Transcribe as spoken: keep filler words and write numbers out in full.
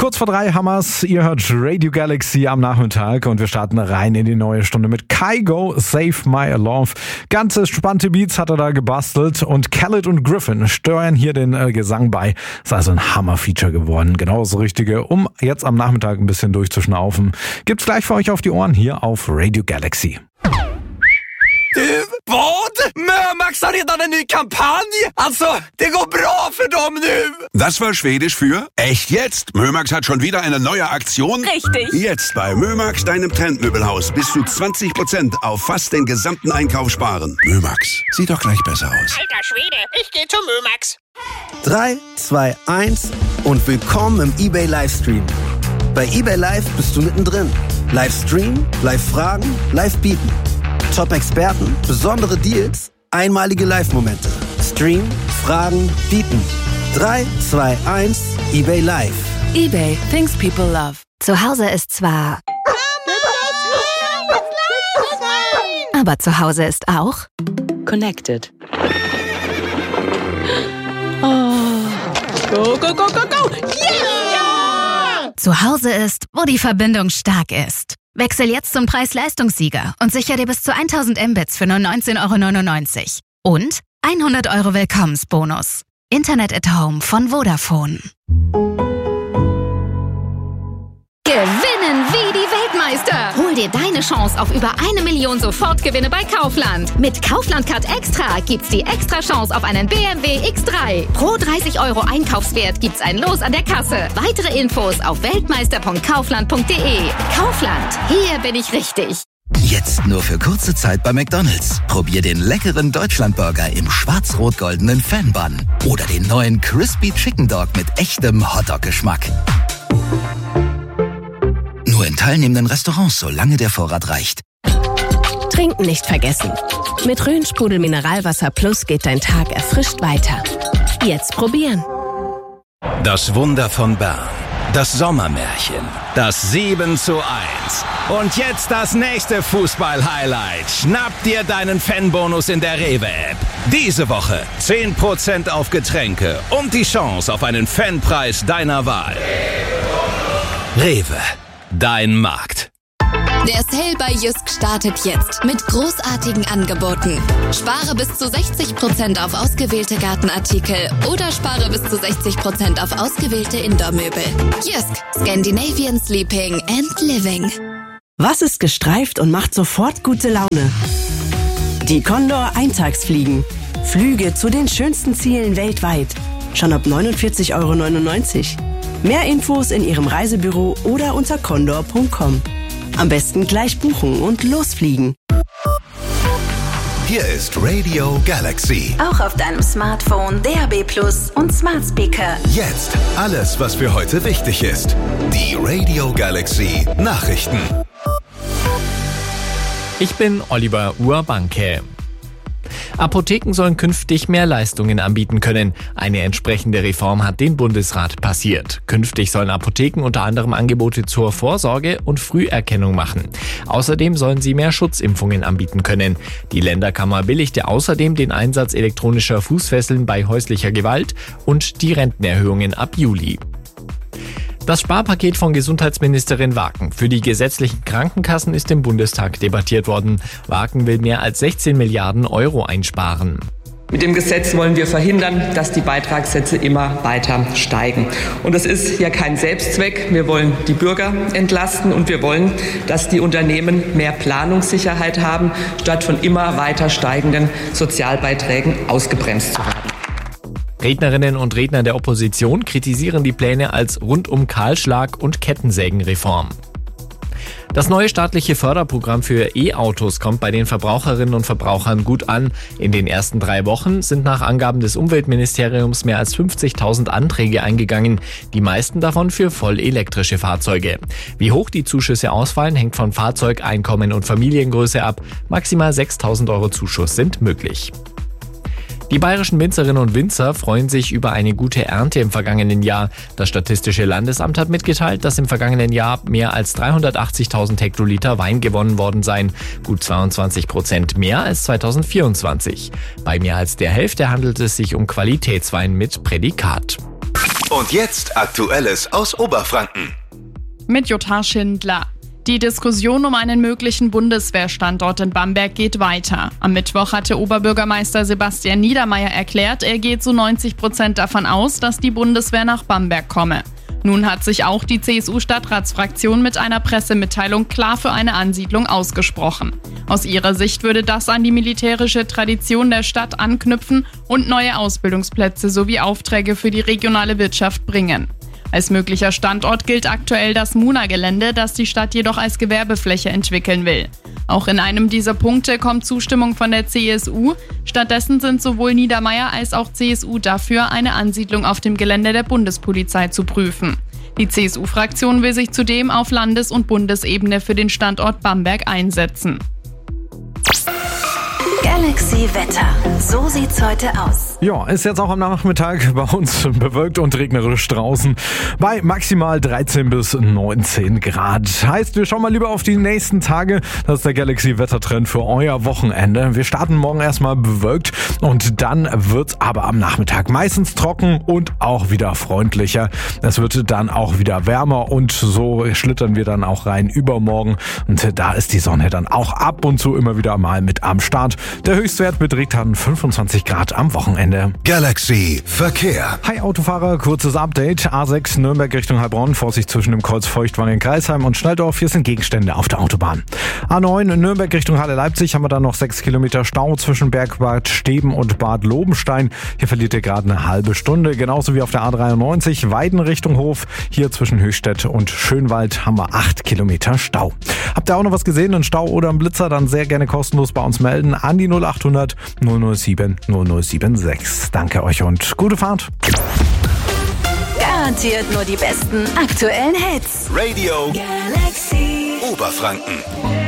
Kurz vor drei Hammers, ihr hört Radio Galaxy am Nachmittag und wir starten rein in die neue Stunde mit Kygo, Save My Love. Ganze spannende Beats hat er da gebastelt und Khaled und Griffin steuern hier den äh, Gesang bei. Ist also ein Hammer-Feature geworden. Genau das Richtige, um jetzt am Nachmittag ein bisschen durchzuschnaufen. Gibt's gleich für euch auf die Ohren hier auf Radio Galaxy. Du, vad? Mömax har redan en ny kampanj! Alltså, det går bra för dem nu! Das war Schwedisch für echt jetzt. Mömax hat schon wieder eine neue Aktion. Richtig. Jetzt bei Mömax, deinem Trendmöbelhaus, bis zu zwanzig Prozent auf fast den gesamten Einkauf sparen. Mömax, sieht doch gleich besser aus. Alter Schwede, ich geh zu Mömax. drei, zwei, eins und willkommen im eBay Livestream. Bei eBay Live bist du mittendrin. Livestream, Live-Fragen, Live-Bieten. Top-Experten, besondere Deals, einmalige Live-Momente. Stream, Fragen, Bieten. drei, zwei, eins, eBay Live. eBay, things people love. Zu Hause ist zwar... Aber zu Hause ist auch... Connected. Oh. Go, go, go, go, go! Yeah! Zu Hause ist, wo die Verbindung stark ist. Wechsel jetzt zum Preis-Leistungssieger und sicher dir bis zu tausend Mbits für nur neunzehn Euro neunundneunzig. Und hundert Euro Willkommensbonus. Internet at Home von Vodafone. Gewinnen wie die Weltmeister! Hol dir deine Chance auf über eine Million Sofortgewinne bei Kaufland. Mit Kaufland Card Extra gibt's die extra Chance auf einen B M W X drei. Pro dreißig Euro Einkaufswert gibt's ein Los an der Kasse. Weitere Infos auf weltmeister punkt kaufland punkt de. Kaufland, hier bin ich richtig. Jetzt nur für kurze Zeit bei McDonald's. Probier den leckeren Deutschlandburger im schwarz-rot-goldenen Fan-Bun. Oder den neuen Crispy Chicken Dog mit echtem Hotdog-Geschmack. Nur in teilnehmenden Restaurants, solange der Vorrat reicht. Trinken nicht vergessen. Mit Rhön-Sprudel Mineralwasser Plus geht dein Tag erfrischt weiter. Jetzt probieren. Das Wunder von Bern. Das Sommermärchen. Das sieben zu eins. Und jetzt das nächste Fußball-Highlight. Schnapp dir deinen Fanbonus in der Rewe-App. Diese Woche zehn Prozent auf Getränke und die Chance auf einen Fanpreis deiner Wahl. Rewe. Dein Markt. Der Sale bei Jysk startet jetzt mit großartigen Angeboten. Spare bis zu sechzig Prozent auf ausgewählte Gartenartikel oder spare bis zu sechzig Prozent auf ausgewählte Indoor-Möbel. Jysk, Scandinavian Sleeping and Living. Was ist gestreift und macht sofort gute Laune? Die Condor Eintagsfliegen. Flüge zu den schönsten Zielen weltweit. Schon ab neunundvierzig Euro neunundneunzig. Mehr Infos in Ihrem Reisebüro oder unter condor punkt com. Am besten gleich buchen und losfliegen. Hier ist Radio Galaxy. Auch auf deinem Smartphone, D A B Plus und Smart Speaker. Jetzt alles, was für heute wichtig ist. Die Radio Galaxy Nachrichten. Ich bin Oliver Urbanke. Apotheken sollen künftig mehr Leistungen anbieten können. Eine entsprechende Reform hat den Bundesrat passiert. Künftig sollen Apotheken unter anderem Angebote zur Vorsorge und Früherkennung machen. Außerdem sollen sie mehr Schutzimpfungen anbieten können. Die Länderkammer billigte außerdem den Einsatz elektronischer Fußfesseln bei häuslicher Gewalt und die Rentenerhöhungen ab Juli. Das Sparpaket von Gesundheitsministerin Waken für die gesetzlichen Krankenkassen ist im Bundestag debattiert worden. Waken will mehr als sechzehn Milliarden Euro einsparen. Mit dem Gesetz wollen wir verhindern, dass die Beitragssätze immer weiter steigen. Und das ist ja kein Selbstzweck. Wir wollen die Bürger entlasten und wir wollen, dass die Unternehmen mehr Planungssicherheit haben, statt von immer weiter steigenden Sozialbeiträgen ausgebremst zu werden. Rednerinnen und Redner der Opposition kritisieren die Pläne als Rundum-Kahlschlag und Kettensägenreform. Das neue staatliche Förderprogramm für E-Autos kommt bei den Verbraucherinnen und Verbrauchern gut an. In den ersten drei Wochen sind nach Angaben des Umweltministeriums mehr als fünfzigtausend Anträge eingegangen, die meisten davon für voll elektrische Fahrzeuge. Wie hoch die Zuschüsse ausfallen, hängt von Fahrzeug, Einkommen und Familiengröße ab. Maximal sechstausend Euro Zuschuss sind möglich. Die bayerischen Winzerinnen und Winzer freuen sich über eine gute Ernte im vergangenen Jahr. Das Statistische Landesamt hat mitgeteilt, dass im vergangenen Jahr mehr als dreihundertachtzigtausend Hektoliter Wein gewonnen worden seien. Gut zweiundzwanzig Prozent mehr als zweitausendvierundzwanzig. Bei mehr als der Hälfte handelt es sich um Qualitätswein mit Prädikat. Und jetzt Aktuelles aus Oberfranken. Mit Jutta Schindler. Die Diskussion um einen möglichen Bundeswehrstandort in Bamberg geht weiter. Am Mittwoch hatte Oberbürgermeister Sebastian Niedermeyer erklärt, er geht zu neunzig Prozent davon aus, dass die Bundeswehr nach Bamberg komme. Nun hat sich auch die C S U-Stadtratsfraktion mit einer Pressemitteilung klar für eine Ansiedlung ausgesprochen. Aus ihrer Sicht würde das an die militärische Tradition der Stadt anknüpfen und neue Ausbildungsplätze sowie Aufträge für die regionale Wirtschaft bringen. Als möglicher Standort gilt aktuell das Muna-Gelände, das die Stadt jedoch als Gewerbefläche entwickeln will. Auch in einem dieser Punkte kommt Zustimmung von der C S U. Stattdessen sind sowohl Niedermeyer als auch C S U dafür, eine Ansiedlung auf dem Gelände der Bundespolizei zu prüfen. Die C S U-Fraktion will sich zudem auf Landes- und Bundesebene für den Standort Bamberg einsetzen. Galaxy Wetter. So sieht's heute aus. Ja, ist jetzt auch am Nachmittag bei uns bewölkt und regnerisch draußen bei maximal dreizehn bis neunzehn Grad. Heißt, wir schauen mal lieber auf die nächsten Tage. Das ist der Galaxy Wettertrend für euer Wochenende. Wir starten morgen erstmal bewölkt und dann wird's aber am Nachmittag meistens trocken und auch wieder freundlicher. Es wird dann auch wieder wärmer und so schlittern wir dann auch rein übermorgen. Und da ist die Sonne dann auch ab und zu immer wieder mal mit am Start. Der Höchstwert beträgt dann fünfundzwanzig Grad am Wochenende. Galaxy Verkehr. Hi Autofahrer, kurzes Update. A sechs Nürnberg Richtung Heilbronn, Vorsicht zwischen dem Kreuz Feuchtwangen-Kreisheim und Schnelldorf. Hier sind Gegenstände auf der Autobahn. A neun Nürnberg Richtung Halle-Leipzig haben wir dann noch sechs Kilometer Stau zwischen Bergbad Steben und Bad Lobenstein. Hier verliert ihr gerade eine halbe Stunde. Genauso wie auf der A dreiundneunzig Weiden Richtung Hof. Hier zwischen Höchstädt und Schönwald haben wir acht Kilometer Stau. Habt ihr auch noch was gesehen, einen Stau oder einen Blitzer, dann sehr gerne kostenlos bei uns melden an die null achthundert null null sieben null null sieben sechs. Danke euch und gute Fahrt. Garantiert nur die besten aktuellen Hits. Radio Galaxy Oberfranken.